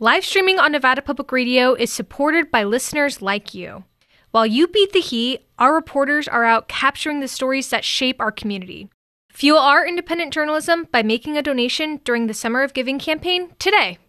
Live streaming on Nevada Public Radio is supported by listeners like you. While you beat the heat, our reporters are out capturing the stories that shape our community. Fuel our independent journalism by making a donation during the Summer of Giving campaign today.